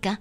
budística.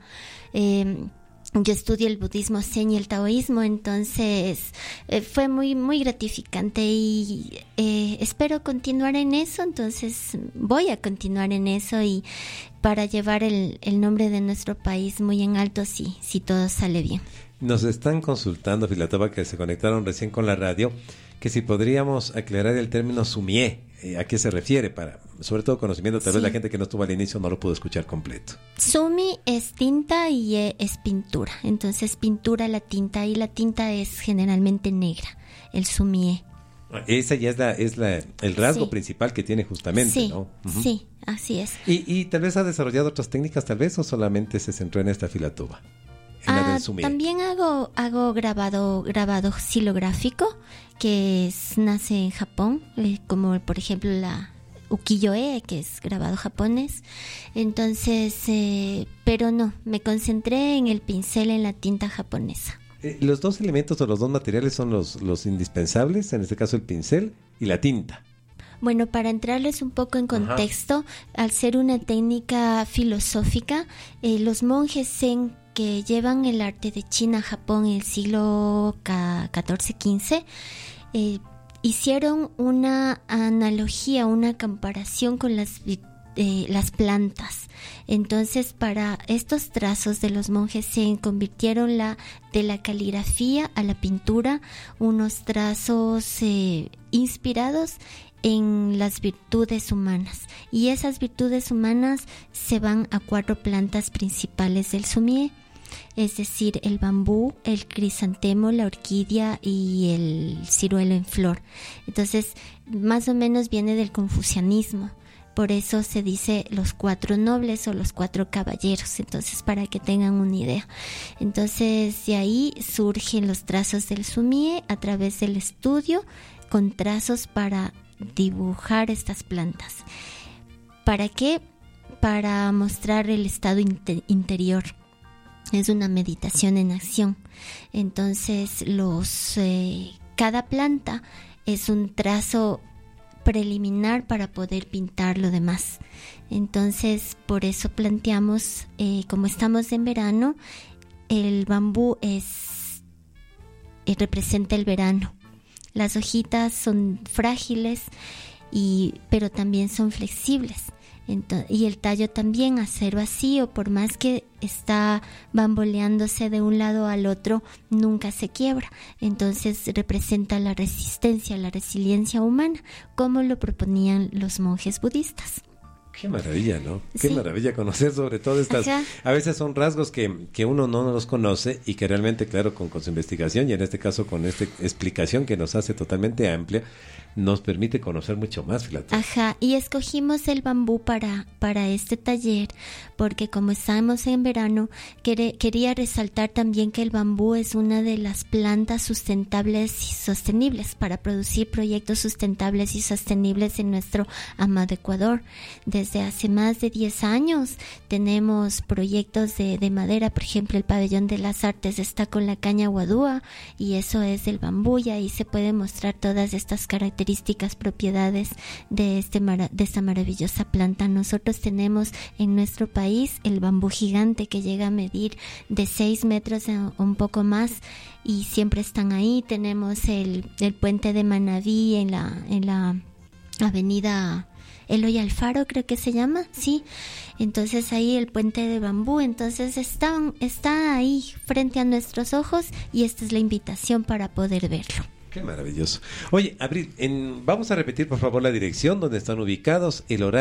Yo estudio el budismo zen y el taoísmo, entonces fue muy, muy gratificante y espero continuar en eso, entonces voy a continuar en eso y para llevar el nombre de nuestro país muy en alto si todo sale bien. Nos están consultando, Filatova, que se conectaron recién con la radio, que si podríamos aclarar el término sumie, ¿a qué se refiere? Para, sobre todo conocimiento, tal vez la gente que no estuvo al inicio no lo pudo escuchar completo. Sumi es tinta y es pintura, entonces pintura la tinta y la tinta es generalmente negra, el sumie. Esa ya es el rasgo principal que tiene justamente, ¿no? Uh-huh. Sí, así es. ¿Y tal vez ha desarrollado otras técnicas tal vez o solamente se centró en esta Filatova? También hago grabado xilográfico que nace en Japón, como por ejemplo la ukiyo-e, que es grabado japonés. Entonces, pero no, me concentré en el pincel, en la tinta japonesa. Los dos elementos o los dos materiales son los indispensables, en este caso el pincel y la tinta. Bueno, para entrarles un poco en contexto, al ser una técnica filosófica, los monjes zen que llevan el arte de China a Japón en el siglo XIV, hicieron una analogía, una comparación con las plantas. Entonces, para estos trazos de los monjes zen convirtieron de la caligrafía a la pintura unos trazos inspirados en las virtudes humanas, y esas virtudes humanas se van a 4 plantas principales del sumie, es decir, el bambú, el crisantemo, la orquídea y el ciruelo en flor. Entonces, más o menos viene del confucianismo. Por eso se dice los 4 nobles o los 4 caballeros, entonces para que tengan una idea. Entonces de ahí surgen los trazos del sumie a través del estudio con trazos para dibujar estas plantas. ¿Para qué? Para mostrar el estado interior. Es una meditación en acción. Entonces cada planta es un trazo preliminar para poder pintar lo demás. Entonces, por eso planteamos, como estamos en verano, el bambú representa el verano. Las hojitas son frágiles, pero también son flexibles. Y el tallo también, a ser vacío, por más que está bamboleándose de un lado al otro, nunca se quiebra. Entonces representa la resistencia, la resiliencia humana, como lo proponían los monjes budistas. Qué maravilla, ¿no? Qué maravilla conocer sobre todo estas... Ajá. A veces son rasgos que uno no los conoce y que realmente, claro, con su investigación y en este caso con esta explicación que nos hace totalmente amplia, nos permite conocer mucho más, Filatova. Ajá, y escogimos el bambú para este taller porque como estamos en verano, quería resaltar también que el bambú es una de las plantas sustentables y sostenibles para producir proyectos sustentables y sostenibles en nuestro amado Ecuador. Desde hace más de 10 años tenemos proyectos de madera, por ejemplo, el Pabellón de las Artes está con la caña guadúa y eso es del bambú, y ahí se puede mostrar todas estas características, propiedades de esta maravillosa planta. Nosotros tenemos en nuestro país el bambú gigante que llega a medir de 6 metros o un poco más y siempre están ahí. Tenemos el puente de Manabí en la avenida Eloy Alfaro, creo que se llama, sí. Entonces ahí el puente de bambú, entonces está ahí frente a nuestros ojos y esta es la invitación para poder verlo. Qué maravilloso. Oye, Abril, vamos a repetir por favor la dirección donde están ubicados, el horario.